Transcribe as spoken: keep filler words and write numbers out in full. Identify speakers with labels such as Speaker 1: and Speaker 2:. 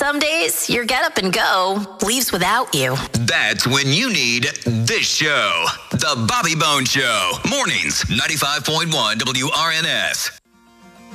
Speaker 1: some days, your get up and go leaves without you.
Speaker 2: That's when you need this show. The Bobby Bones Show. Mornings, ninety-five point one W R N S.